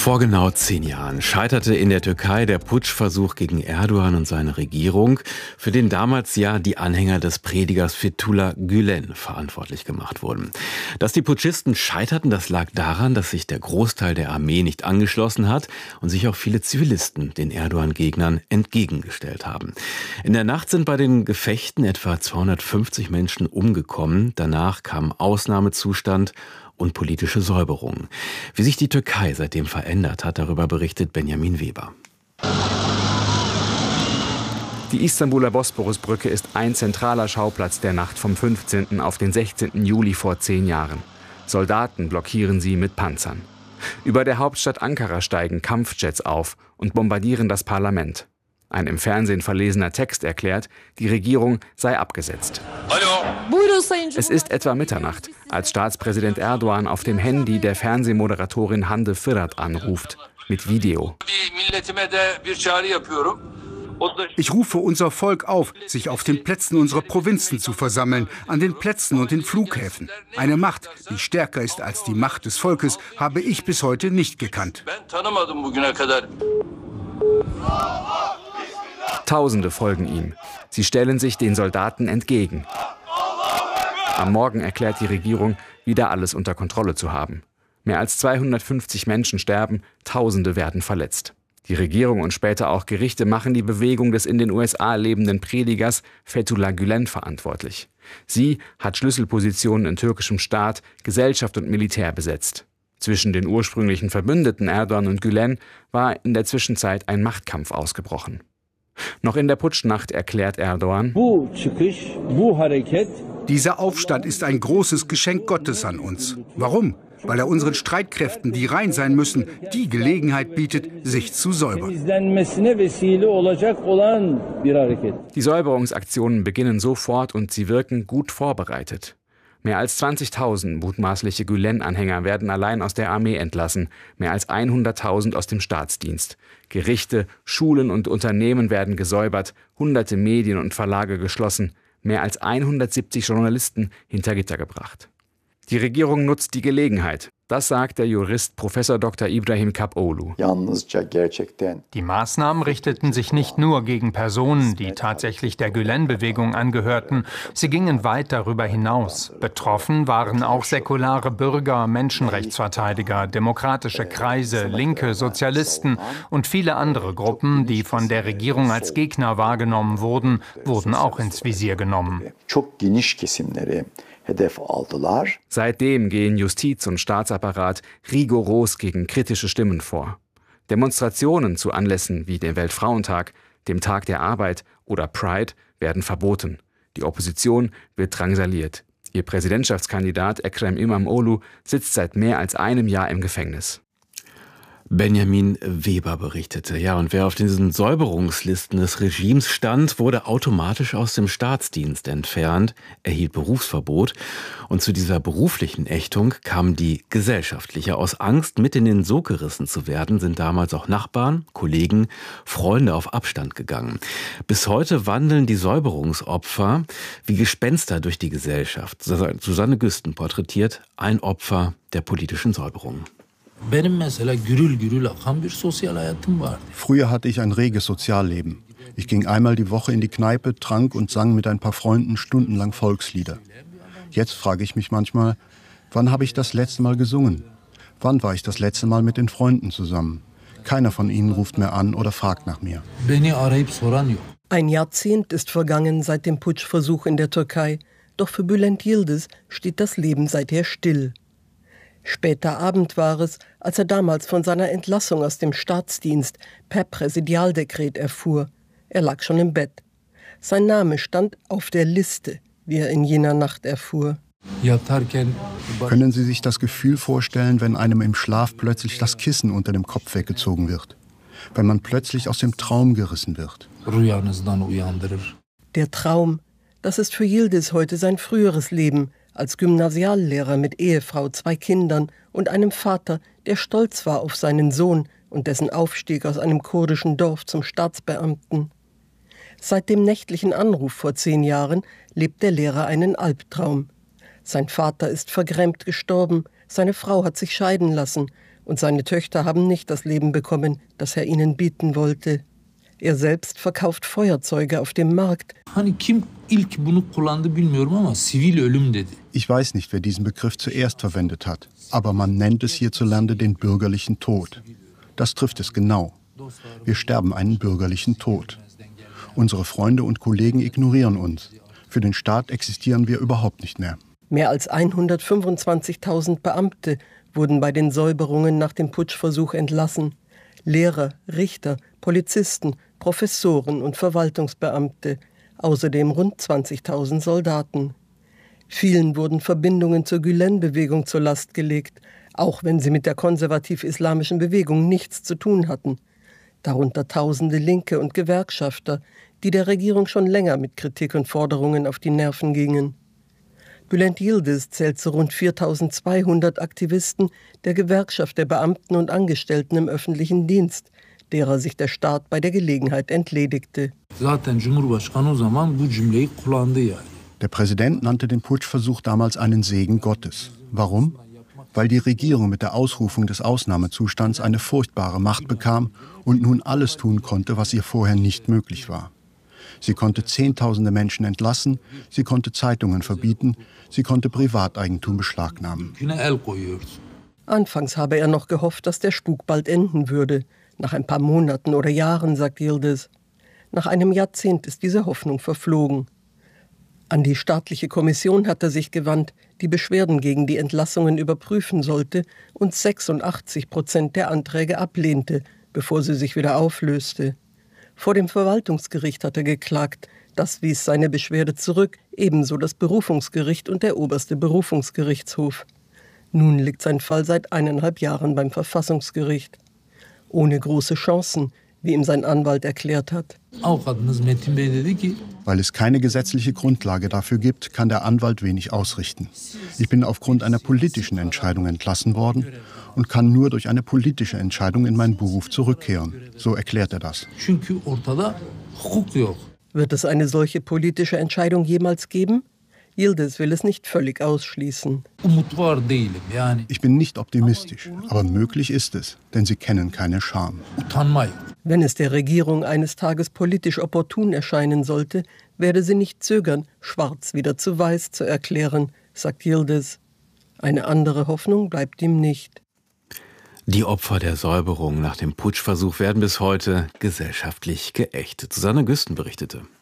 Vor genau 10 Jahren scheiterte in der Türkei der Putschversuch gegen Erdogan und seine Regierung, für den damals ja die Anhänger des Predigers Fethullah Gülen verantwortlich gemacht wurden. Dass die Putschisten scheiterten, das lag daran, dass sich der Großteil der Armee nicht angeschlossen hat und sich auch viele Zivilisten den Erdogan-Gegnern entgegengestellt haben. In der Nacht sind bei den Gefechten etwa 250 Menschen umgekommen. Danach kam Ausnahmezustand und politische Säuberungen. Wie sich die Türkei seitdem verändert hat, darüber berichtet Benjamin Weber. Die Istanbuler Bosporusbrücke ist ein zentraler Schauplatz der Nacht vom 15. auf den 16. Juli vor 10 Jahren. Soldaten blockieren sie mit Panzern. Über der Hauptstadt Ankara steigen Kampfjets auf und bombardieren das Parlament. Ein im Fernsehen verlesener Text erklärt, die Regierung sei abgesetzt. Es ist etwa Mitternacht, als Staatspräsident Erdogan auf dem Handy der Fernsehmoderatorin Hande Fırat anruft, mit Video. Ich rufe unser Volk auf, sich auf den Plätzen unserer Provinzen zu versammeln, an den Plätzen und den Flughäfen. Eine Macht, die stärker ist als die Macht des Volkes, habe ich bis heute nicht gekannt. Tausende folgen ihm. Sie stellen sich den Soldaten entgegen. Am Morgen erklärt die Regierung, wieder alles unter Kontrolle zu haben. Mehr als 250 Menschen sterben, Tausende werden verletzt. Die Regierung und später auch Gerichte machen die Bewegung des in den USA lebenden Predigers Fethullah Gülen verantwortlich. Sie hat Schlüsselpositionen in türkischem Staat, Gesellschaft und Militär besetzt. Zwischen den ursprünglichen Verbündeten Erdogan und Gülen war in der Zwischenzeit ein Machtkampf ausgebrochen. Noch in der Putschnacht erklärt Erdogan: Dieser Aufstand ist ein großes Geschenk Gottes an uns. Warum? Weil er unseren Streitkräften, die rein sein müssen, die Gelegenheit bietet, sich zu säubern. Die Säuberungsaktionen beginnen sofort und sie wirken gut vorbereitet. Mehr als 20.000 mutmaßliche Gülen-Anhänger werden allein aus der Armee entlassen, mehr als 100.000 aus dem Staatsdienst. Gerichte, Schulen und Unternehmen werden gesäubert, hunderte Medien und Verlage geschlossen, mehr als 170 Journalisten hinter Gitter gebracht. Die Regierung nutzt die Gelegenheit. Das sagt der Jurist Prof. Dr. Ibrahim Kapoğlu. Die Maßnahmen richteten sich nicht nur gegen Personen, die tatsächlich der Gülen-Bewegung angehörten. Sie gingen weit darüber hinaus. Betroffen waren auch säkulare Bürger, Menschenrechtsverteidiger, demokratische Kreise, Linke, Sozialisten und viele andere Gruppen, die von der Regierung als Gegner wahrgenommen wurden, wurden auch ins Visier genommen. Seitdem gehen Justiz und Staatsapparat rigoros gegen kritische Stimmen vor. Demonstrationen zu Anlässen wie dem Weltfrauentag, dem Tag der Arbeit oder Pride werden verboten. Die Opposition wird drangsaliert. Ihr Präsidentschaftskandidat Ekrem İmamoğlu sitzt seit mehr als einem Jahr im Gefängnis. Benjamin Weber berichtete. Ja, und wer auf diesen Säuberungslisten des Regimes stand, wurde automatisch aus dem Staatsdienst entfernt, erhielt Berufsverbot. Und zu dieser beruflichen Ächtung kam die gesellschaftliche. Aus Angst, mit in den Sog gerissen zu werden, sind damals auch Nachbarn, Kollegen, Freunde auf Abstand gegangen. Bis heute wandeln die Säuberungsopfer wie Gespenster durch die Gesellschaft. Susanne Güsten porträtiert ein Opfer der politischen Säuberung. Früher hatte ich ein reges Sozialleben. Ich ging einmal die Woche in die Kneipe, trank und sang mit ein paar Freunden stundenlang Volkslieder. Jetzt frage ich mich manchmal, wann habe ich das letzte Mal gesungen? Wann war ich das letzte Mal mit den Freunden zusammen? Keiner von ihnen ruft mehr an oder fragt nach mir. Ein Jahrzehnt ist vergangen seit dem Putschversuch in der Türkei. Doch für Bülent Yildiz steht das Leben seither still. Später Abend war es, als er damals von seiner Entlassung aus dem Staatsdienst per Präsidialdekret erfuhr. Er lag schon im Bett. Sein Name stand auf der Liste, wie er in jener Nacht erfuhr. Können Sie sich das Gefühl vorstellen, wenn einem im Schlaf plötzlich das Kissen unter dem Kopf weggezogen wird? Wenn man plötzlich aus dem Traum gerissen wird? Der Traum, das ist für Yildiz heute sein früheres Leben, als Gymnasiallehrer mit Ehefrau, 2 Kindern und einem Vater, der stolz war auf seinen Sohn und dessen Aufstieg aus einem kurdischen Dorf zum Staatsbeamten. Seit dem nächtlichen Anruf vor 10 Jahren lebt der Lehrer einen Albtraum. Sein Vater ist vergrämt gestorben, seine Frau hat sich scheiden lassen Und seine Töchter haben nicht das Leben bekommen, das er ihnen bieten wollte. Er selbst verkauft Feuerzeuge auf dem Markt. Ich weiß nicht, wer diesen Begriff zuerst verwendet hat, aber man nennt es hierzulande den bürgerlichen Tod. Das trifft es genau. Wir sterben einen bürgerlichen Tod. Unsere Freunde und Kollegen ignorieren uns. Für den Staat existieren wir überhaupt nicht mehr. Mehr als 125.000 Beamte wurden bei den Säuberungen nach dem Putschversuch entlassen. Lehrer, Richter, Polizisten, Professoren und Verwaltungsbeamte, außerdem rund 20.000 Soldaten. Vielen wurden Verbindungen zur Gülen-Bewegung zur Last gelegt, auch wenn sie mit der konservativ-islamischen Bewegung nichts zu tun hatten. Darunter tausende Linke und Gewerkschafter, die der Regierung schon länger mit Kritik und Forderungen auf die Nerven gingen. Bülent Yildiz zählt zu rund 4.200 Aktivisten der Gewerkschaft der Beamten und Angestellten im öffentlichen Dienst, derer sich der Staat bei der Gelegenheit entledigte. Der Präsident nannte den Putschversuch damals einen Segen Gottes. Warum? Weil die Regierung mit der Ausrufung des Ausnahmezustands eine furchtbare Macht bekam und nun alles tun konnte, was ihr vorher nicht möglich war. Sie konnte Zehntausende Menschen entlassen, sie konnte Zeitungen verbieten, sie konnte Privateigentum beschlagnahmen. Anfangs habe er noch gehofft, dass der Spuk bald enden würde. Nach ein paar Monaten oder Jahren, sagt Yildiz. Nach einem Jahrzehnt ist diese Hoffnung verflogen. An die staatliche Kommission hat er sich gewandt, die Beschwerden gegen die Entlassungen überprüfen sollte und 86% der Anträge ablehnte, bevor sie sich wieder auflöste. Vor dem Verwaltungsgericht hat er geklagt. Das wies seine Beschwerde zurück, ebenso das Berufungsgericht und der oberste Berufungsgerichtshof. Nun liegt sein Fall seit 1,5 Jahren beim Verfassungsgericht. Ohne große Chancen, wie ihm sein Anwalt erklärt hat. Weil es keine gesetzliche Grundlage dafür gibt, kann der Anwalt wenig ausrichten. Ich bin aufgrund einer politischen Entscheidung entlassen worden und kann nur durch eine politische Entscheidung in meinen Beruf zurückkehren. So erklärt er das. Wird es eine solche politische Entscheidung jemals geben? Yildiz will es nicht völlig ausschließen. Ich bin nicht optimistisch, aber möglich ist es, denn sie kennen keine Scham. Wenn es der Regierung eines Tages politisch opportun erscheinen sollte, werde sie nicht zögern, schwarz wieder zu weiß zu erklären, sagt Yildiz. Eine andere Hoffnung bleibt ihm nicht. Die Opfer der Säuberung nach dem Putschversuch werden bis heute gesellschaftlich geächtet. Susanne Güsten berichtete.